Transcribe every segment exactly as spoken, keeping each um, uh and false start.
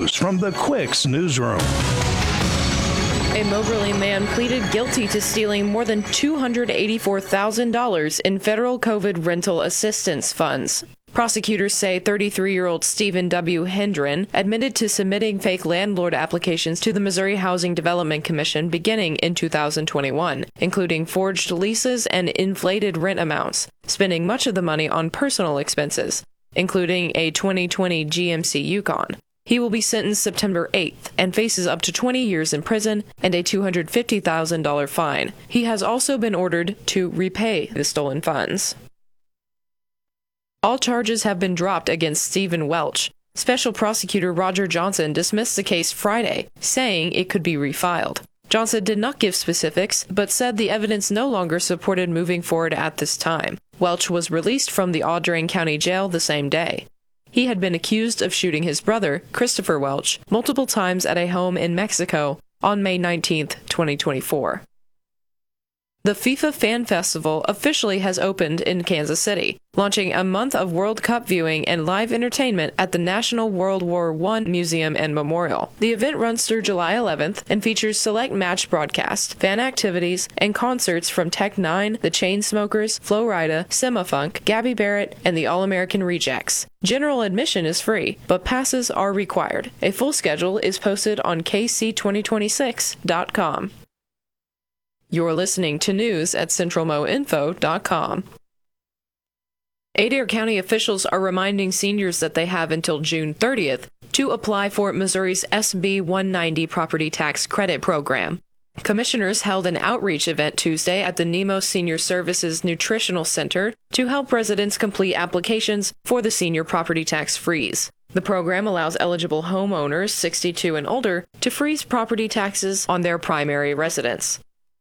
news from the Quicks Newsroom. A Moberly man pleaded guilty to stealing more than two hundred eighty-four thousand dollars in federal COVID rental assistance funds. Prosecutors say thirty-three-year-old Stephen W. Hendren admitted to submitting fake landlord applications to the Missouri Housing Development Commission beginning in two thousand twenty-one, including forged leases and inflated rent amounts, spending much of the money on personal expenses, including a twenty twenty G M C Yukon. He will be sentenced September eighth and faces up to twenty years in prison and a two hundred fifty thousand dollars fine. He has also been ordered to repay the stolen funds. All charges have been dropped against Stephen Welch. Special Prosecutor Roger Johnson dismissed the case Friday, saying it could be refiled. Johnson did not give specifics, but said the evidence no longer supported moving forward at this time. Welch was released from the Audrain County Jail the same day. He had been accused of shooting his brother, Christopher Welch, multiple times at a home in Mexico on May nineteenth, twenty twenty-four. The FIFA Fan Festival officially has opened in Kansas City, launching a month of World Cup viewing and live entertainment at the National World War One Museum and Memorial. The event runs through July eleventh and features select match broadcasts, fan activities, and concerts from Tech Nine, The Chainsmokers, Flo Rida, Semafunk, Gabby Barrett, and the All-American Rejects. General admission is free, but passes are required. A full schedule is posted on K C twenty twenty-six dot com. You're listening to news at central mo info dot com. Adair County officials are reminding seniors that they have until June thirtieth to apply for Missouri's S B one ninety property tax credit program. Commissioners held an outreach event Tuesday at the Nemo Senior Services Nutritional Center to help residents complete applications for the senior property tax freeze. The program allows eligible homeowners sixty-two and older to freeze property taxes on their primary residence.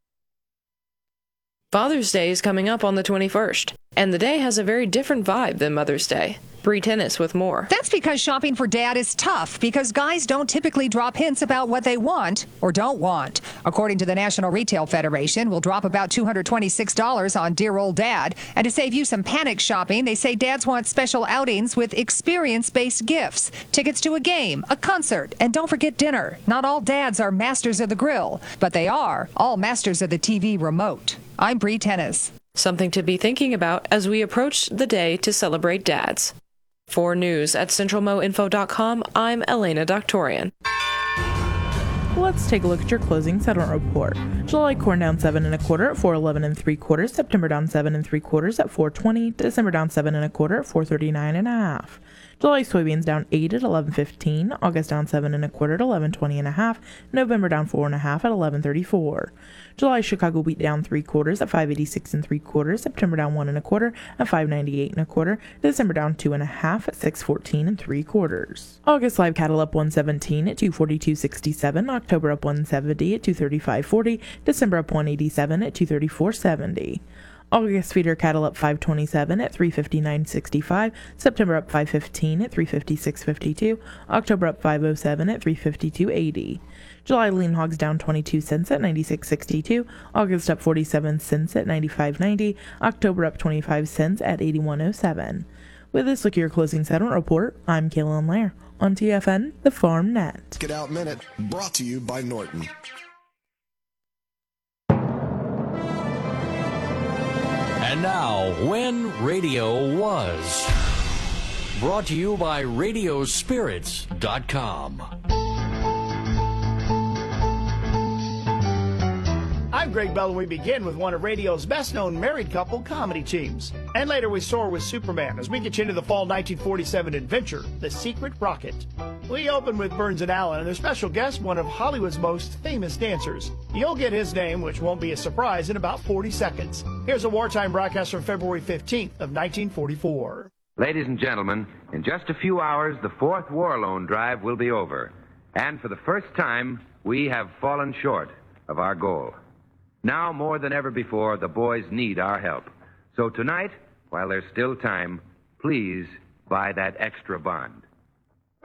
Father's Day is coming up on the twenty-first, and the day has a very different vibe than Mother's Day. Bree Tennis with more. That's because shopping for dad is tough, because guys don't typically drop hints about what they want or don't want. According to the National Retail Federation, we'll drop about two hundred twenty-six dollars on dear old dad. And to save you some panic shopping, they say dads want special outings with experience-based gifts, tickets to a game, a concert, and don't forget dinner. Not all dads are masters of the grill, but they are all masters of the T V remote. I'm Bree Tennis. Something to be thinking about as we approach the day to celebrate dads. For news at central mo info dot com, I'm Elena Doctorian. Let's take a look at your closing settlement report. July corn down seven and a quarter at four eleven and three quarters. September down seven and three quarters at four twenty. December down seven and a quarter at four thirty nine and a half. July soybeans down eight at eleven fifteen. August down seven and a quarter at eleven twenty and a half. November down four and a half at eleven thirty four. July Chicago wheat down three quarters at five eighty six and three quarters. September down one and a quarter at five ninety eight and a quarter. December down two and a half at six fourteen and three quarters. August live cattle up one seventeen at two forty two sixty seven. October up one seventy at two thirty five forty. December up one eighty seven at two thirty four seventy. August feeder cattle up five twenty-seven at three fifty-nine sixty-five. September up five fifteen at three fifty-six fifty-two. October up five oh seven at three fifty-two eighty. July lean hogs down twenty-two cents at ninety-six sixty-two. August up forty-seven cents at ninety-five ninety. October up twenty-five cents at eighty-one oh seven. With this, look at your closing settlement report. I'm Kaylin Lair on T F N, the Farm Net. Get Out Minute, brought to you by Norton. And now, When Radio Was. Brought to you by radio spirits dot com. I'm Greg Bell, and we begin with one of radio's best-known married couple comedy teams. And later we soar with Superman as we get you into the fall nineteen forty-seven adventure, The Secret Rocket. We open with Burns and Allen and their special guest, one of Hollywood's most famous dancers. You'll get his name, which won't be a surprise, in about forty seconds. Here's a wartime broadcast from February fifteenth of nineteen forty-four. Ladies and gentlemen, in just a few hours, the fourth war loan drive will be over. And for the first time, we have fallen short of our goal. Now, more than ever before, the boys need our help. So tonight, while there's still time, please buy that extra bond.